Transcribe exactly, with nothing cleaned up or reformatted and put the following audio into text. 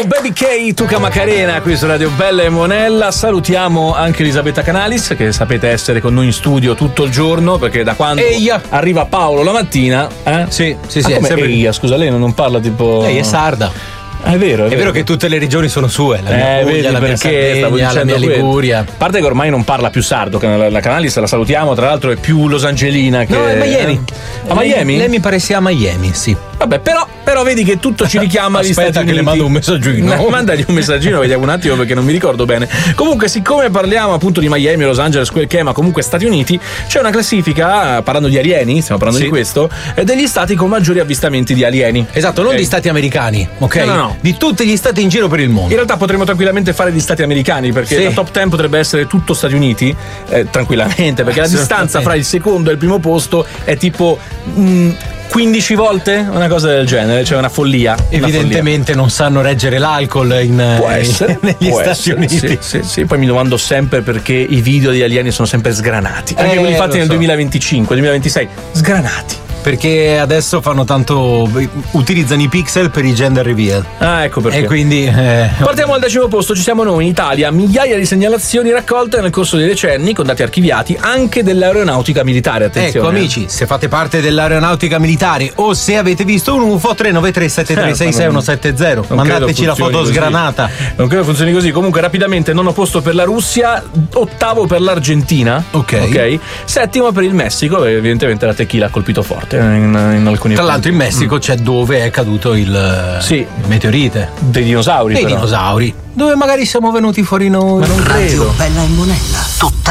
Baby K, Tuca Macarena qui su Radio Bella e Monella. Salutiamo anche Elisabetta Canalis, che sapete essere con noi in studio tutto il giorno, perché da quando Eia. arriva Paolo la mattina eh? Sì, sì, sì. Ah, È sempre... Eia, scusa, lei non parla tipo. Lei è sarda. È vero, è, È vero. vero che tutte le regioni sono sue, la mia Eh, Puglia, vedi, la mia perché stavo Sardegna, la dicendo mia quello. Liguria. A parte che ormai non parla più sardo, che la, la Canalis la salutiamo, tra l'altro è più losangelina che. No, è Miami. A Miami? Lei, lei mi pare sia a Miami, sì. Vabbè, però, però vedi che tutto ci richiama agli Aspetta Stati che Uniti. le mando un messaggino. No, mandagli un messaggino, vediamo un attimo perché non mi ricordo bene. Comunque, siccome parliamo appunto di Miami, Los Angeles, quel che è, ma comunque Stati Uniti, c'è una classifica, parlando di alieni, stiamo parlando Sì. di questo, eh, degli stati con maggiori avvistamenti di alieni. Esatto, non Ok? di stati americani, ok? No, no, no. Di tutti gli stati in giro per il mondo. In realtà potremmo tranquillamente fare gli stati americani, perché Sì. la top ten potrebbe essere tutto Stati Uniti, eh, tranquillamente, perché la distanza fra il secondo e il primo posto è tipo mh, quindici volte, una cosa del genere, cioè una follia. una Evidentemente non sanno reggere l'alcol in, Può essere, negli può Stati essere, Uniti. Sì, sì, sì. Poi mi domando sempre perché i video di alieni sono sempre sgranati. Anche Eh, quelli fatti lo nel so. duemilaventicinque, duemilaventisei, sgranati. Perché adesso fanno tanto. Utilizzano i pixel per i gender reveal. Ah, ecco perché. E quindi. Eh, Partiamo al decimo posto, ci siamo noi in Italia, migliaia di segnalazioni raccolte nel corso dei decenni con dati archiviati anche dell'aeronautica militare, attenzione. Ecco amici, se fate parte dell'aeronautica militare o se avete visto un U F O, tre nove tre sette tre sei sei uno sette zero, Non mandateci credo la foto funzioni così. sgranata. Non credo funzioni così. Comunque rapidamente, nono posto per la Russia, ottavo per l'Argentina, Ok. ok, settimo per il Messico, e evidentemente la tequila ha colpito forte in, in alcuni Tra l'altro in punti. Messico c'è dove è caduto il, Sì. il meteorite. Dei dinosauri Dei però. dinosauri. Dove magari siamo venuti fuori noi. Ma non credo. Radio Bella e Monella. Tutta